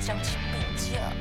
将其并驾。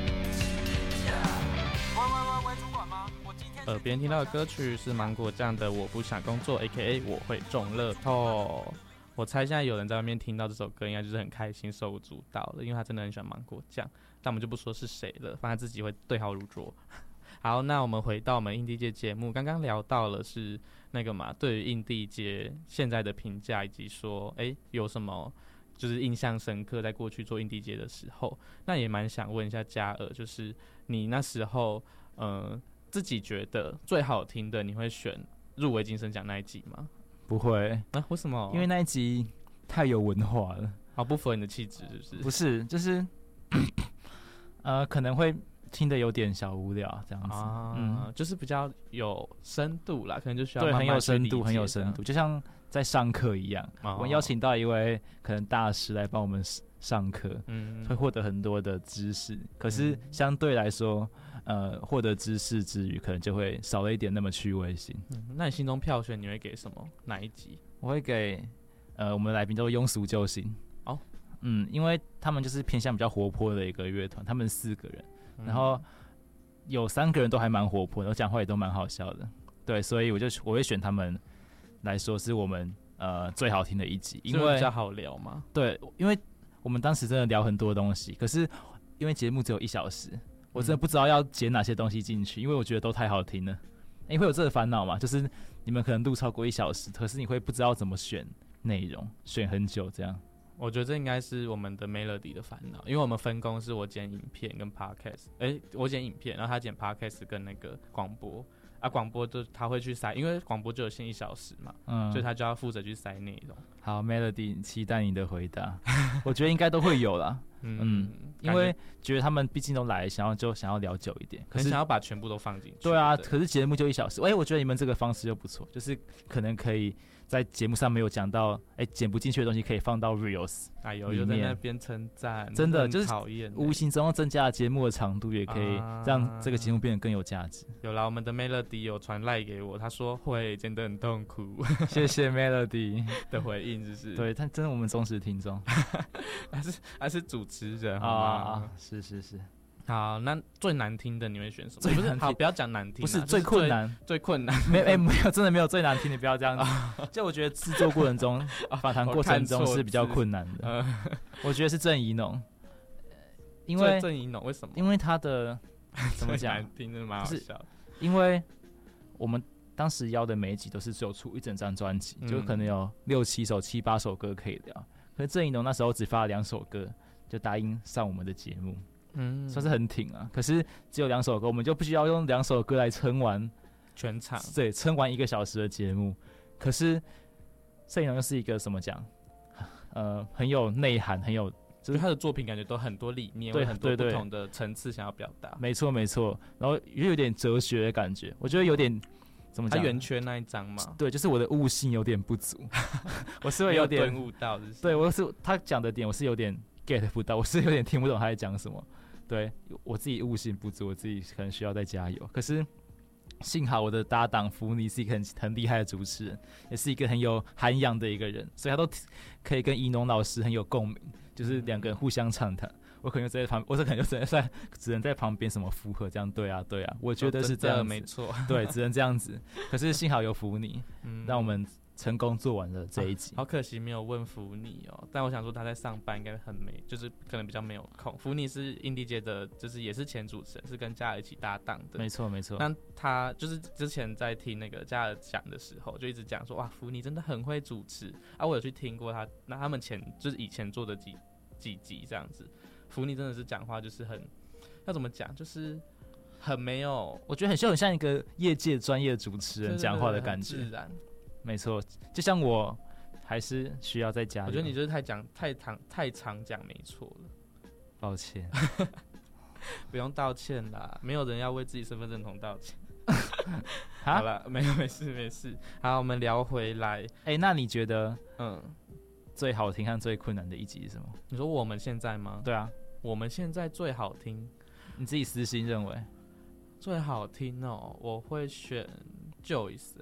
喂，主管吗？我今天别人听到的歌曲是芒果酱的《我不想工作》，A.K.A 我会中乐透。我猜现在有人在外面听到这首歌，应该就是很开心、手舞足蹈的，因为他真的很喜欢芒果酱。但我们就不说是谁了，反正自己会对号入座。好，那我们回到我们印地界节目，刚刚聊到了是那个嘛，对于印地界现在的评价，以及说，有什么就是印象深刻，在过去做印地界的时候，那也蛮想问一下嘉儿，就是你那时候，自己觉得最好听的，你会选入围金声奖那一集吗？ 不会啊？为什么？ 因为那一集太有文化了。 不符合你的气质，是不是？ 不是，就是可能会听得有点小无聊这样子就是比较有深度啦，可能就需要对慢慢去理解， 很有深度，就像在上课一样。我们邀请到一位可能大师来帮我们上课，会获得很多的知识。可是相对来说，获得知识之余，可能就会少了一点那么趣味性。 那你心中票选你会给什么？哪一集？ 我会给我们的来宾都庸俗救星。因为他们就是偏向比较活泼的一个乐团，他们4个人，然后有3个人都还蛮活泼的，然后讲话也都蛮好笑的，对，所以我会选他们来说是我们最好听的一集，因为比较好聊嘛。 对，因为我们当时真的聊很多东西，可是因为节目只有1小时，我真的不知道要剪哪些东西进去，因为我觉得都太好听了。会有这个烦恼嘛？就是你们可能录超过1小时，可是你会不知道怎么选内容，选很久这样。 我觉得这应该是我们的 Melody 的烦恼，因为我们分工是我剪影片跟 Podcast， 我剪影片，然后他剪 Podcast 跟那个广播广播就他会去塞，因为广播就有限1小时嘛，所以他就要负责去塞内容。 好 ，Melody， 期待你的回答，我觉得应该都会有啦。因为觉得他们毕竟都来，想要聊久一点， 可是想要把全部都放进去。 对啊，可是节目就1小时，我觉得你们这个方式就不错，就是可能可以在节目上没有讲到，剪不进去的东西可以放到 Reels。 有在那边称赞， 真的就是讨厌， 无形中增加了节目的长度，也可以让这个节目变得更有价值。 有啦，我们的 Melody 有传赖给我，他说会剪得很痛苦， 谢谢 Melody 的回应，就是对他真的我们忠实听众， 还是主持人是。 好，那最难听的你会选什么？不是，好，不要讲难听， 不是最困难， 最困难。 没有，真的没有最难听，你不要这样子。就我觉得制作过程中，访谈过程中是比较困难的。我觉得是郑宜农，因为郑宜农为什么？ 因为他的怎么讲？ 难听真的蛮好笑的。 因为我们当时邀的每一集都是只有出一整张专辑，就可能有6、7首、7、8首歌可以聊。可是郑宜农那时候只发了2首歌，就答应上我们的节目。算是很挺啊，可是只有2首歌，我们就必须要用2首歌来撑完全场， 对，撑完1个小时的节目。可是郑宜农又是一个怎么讲？很有内涵，很有， 就是他的作品感觉都很多理念，对，很多不同的层次想要表达。 没错，然后又有点哲学的感觉，我觉得有点怎么讲？ 他圆圈那一张嘛， 对，就是我的悟性有点不足，我是会有点顿悟到， 对，我是他讲的点，我是有点 get 不到，我是有点听不懂他在讲什么。对，我自己悟性不足，我自己可能需要再加油。可是幸好我的搭档福尼是一个很厉害的主持人，也是一个很有涵养的一个人，所以他都可以跟宜农老师很有共鸣，就是2个人互相畅谈。我可能就在旁，我可能就只能在旁边什么附和这样，对啊，我觉得是这样子， 没错， 对，只能这样子。可是幸好有福尼，让我们成功做完了这一集。 好可惜没有问福尼哦，但我想说他在上班应该很就是可能比较没有空。福尼是印地界的，就是也是前主持人，是跟嘉儿一起搭档的。 没错。 那他就是之前在听那个嘉儿讲的时候，就一直讲说哇，福尼真的很会主持啊。我有去听过他，那他们就是以前做的几集这样子。福尼真的是讲话就是很要怎么讲，就是很没有， 我觉得很像一个业界专业主持人讲话的感觉， 自然。 没错，就像我还是需要再加油。 我觉得你就是太常讲没错了， 抱歉。 不用道歉啦，没有人要为自己身份认同道歉。好了，没事。好，我们聊回来。 那你觉得最好听和最困难的一集是什么？ 你说我们现在吗？ 对啊， 我们现在最好听， 你自己私心认为最好听哦，我会选 Joyce。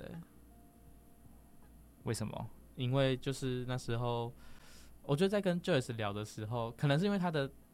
为什么？ 因为就是那时候，我觉得在跟 Joyce 聊的时候，可能是因为他的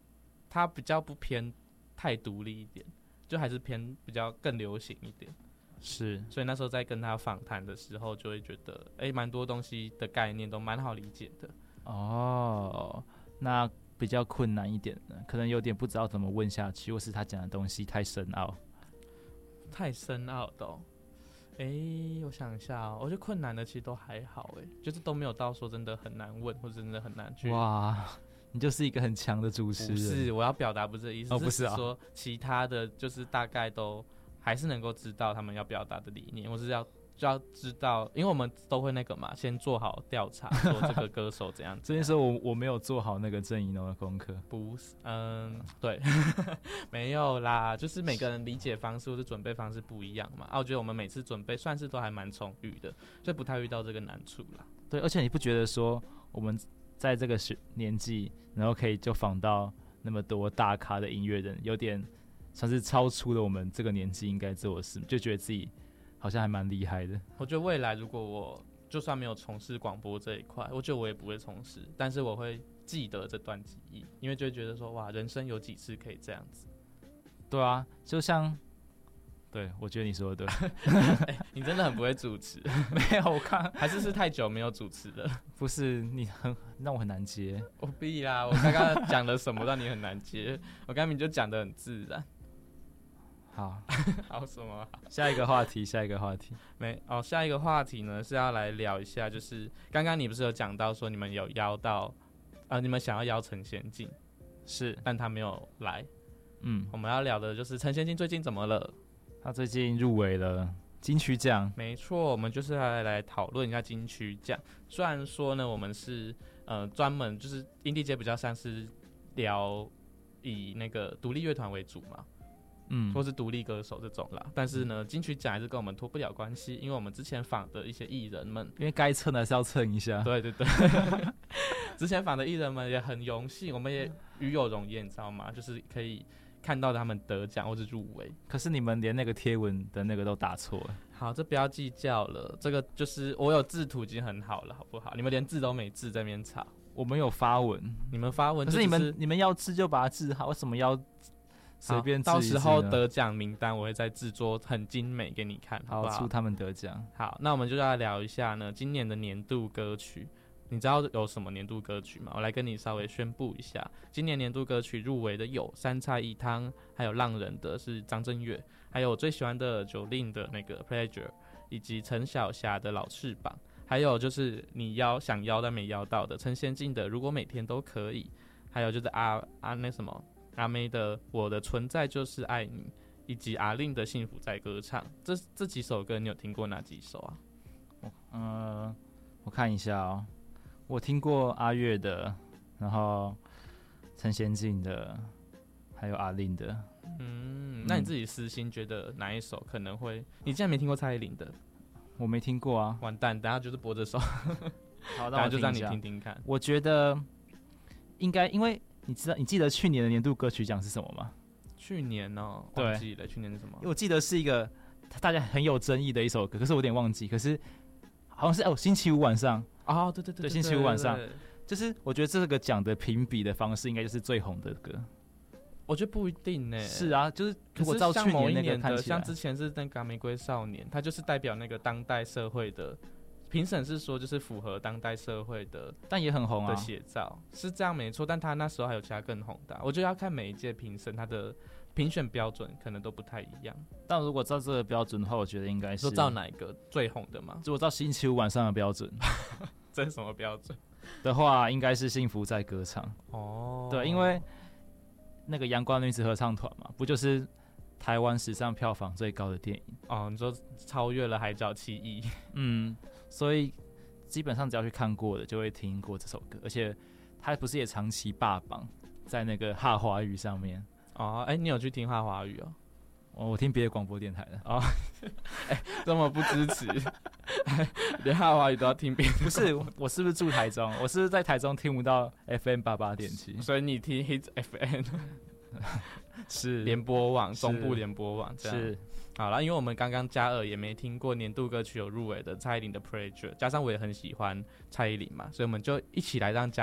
它比较不偏太独立一点，就还是偏比较更流行一点。 是， 所以那时候在跟他访谈的时候，就会觉得，蛮多东西的概念都蛮好理解的。 哦，那比较困难一点的，可能有点不知道怎么问下去，或是他讲的东西太深奥。 太深奥的哦。我想一下哦，我觉得困难的其实都还好，就是都没有到说真的很难问，或者真的很难去。 哇，你就是一个很强的主持人。 不是，我要表达不是这个意思， 不是啊， 说其他的就是大概都还是能够知道他们要表达的理念，或是就要知道，因为我们都会那个嘛，先做好调查，说这个歌手怎样。 这件事我没有做好那个郑宜农的功课。 不是，对，没有啦，就是每个人理解方式或是准备方式不一样嘛。我觉得我们每次准备算是都还蛮充裕的，所以不太遇到这个难处啦。 对，而且你不觉得说我们在这个年纪，然后可以就访到那么多大咖的音乐人，有点算是超出了我们这个年纪应该做的事，就觉得自己好像还蛮厉害的。 我觉得未来如果我就算没有从事广播这一块，我觉得我也不会从事，但是我会记得这段记忆，因为就会觉得说，哇，人生有几次可以这样子。 对啊，就像，对，我觉得你说的对。 你真的很不会主持。 没有，我看还是太久没有主持了。 不是，你让我很难接。 我必啦，我刚刚讲了什么让你很难接？我刚明就讲得很自然。 好， 好什么？ 下一个话题，下一个话题。 下一个话题呢是要来聊一下，就是刚刚你不是有讲到说你们有邀到，你们想要邀陈贤进， 是， 但他没有来。我们要聊的就是陈贤进最近怎么了？ 他最近入围了金曲奖。 没错，我们就是要来讨论一下金曲奖。虽然说呢，我们是专门就是indie街比较像是聊以那个独立乐团为主嘛。或是独立歌手这种啦，但是呢，金曲奖还是跟我们脱不了关系，因为我们之前访的一些艺人们， 因为该蹭的还是要蹭一下。 对对对，之前访的艺人们也很荣幸，我们也与有荣焉，你知道吗？就是可以看到他们得奖或是入围。 可是你们连那个贴文的那个都打错了。 好，这不要计较了，这个就是我有制图已经很好了，好不好？你们连字都没字在那边吵。 我们有发文， 你们发文、 可是你们要字就把它字好，为什么要？随便到时候得奖名单我会再制作很精美给你看，好不好？ 祝他们得奖。 好，那我们就要聊一下呢，今年的年度歌曲。你知道有什么年度歌曲吗？我来跟你稍微宣布一下，今年年度歌曲入围的有三菜一汤，还有浪人的是张震岳，还有我最喜欢的9令的那个 Pleasure， 以及陈小霞的老翅膀，还有就是你想邀但没邀到的陈贤进的如果每天都可以，还有就是那什么阿妹的我的存在就是爱你，以及阿令的幸福在歌唱。这几首歌你有听过哪几首啊？ 我看一下哦，我听过阿月的，然后陈贤进的，还有阿令的。 那你自己私心觉得哪一首可能会？你竟然没听过蔡依林的？ 我没听过啊。 完蛋，等下就是播这首。 好， 那我就让你听听看。 我觉得应该，因为你记得去年的年度歌曲奖是什么吗？ 去年哦，忘记了，去年是什么？ 因为我记得是一个大家很有争议的一首歌，可是我有点忘记。可是好像是星期五晚上。 哦，对， 星期五晚上，就是我觉得这个奖的评比的方式应该就是最红的歌。 我觉得不一定呢。 是啊，就是如果照去年那个看起来， 像之前是那个玫瑰少年，它就是代表那个当代社会的。评审是说，就是符合当代社会的， 但也很红啊的写照，是这样没错。但他那时候还有其他更红的，我觉得要看每一届评审他的评选标准可能都不太一样。 但如果照这个标准的话，我觉得应该是说照哪一个最红的吗？ 如果照星期五晚上的标准， 这是什么标准的话，应该是幸福在歌唱。 哦， 对，因为那个阳光女子合唱团嘛，不就是台湾史上票房最高的电影哦？你说超越了《海角七亿》？ 所以基本上只要去看过的，就会听过这首歌，而且它不是也长期霸榜在那个哈华语上面哦？你有去听哈华语哦？ 我听别的广播电台的哦。这么不支持，连哈华语都要听别的？ 不是，我是不是住台中？我是不是在台中听不到 FM88.7？ 所以你听 Hit FM 是联播网，中部联播网这样是。 好了，因为我们刚刚加2也没听过年度歌曲有入围的蔡依林的 Pleasure， 加上我也很喜欢蔡依林嘛，所以我们就一起来让嘉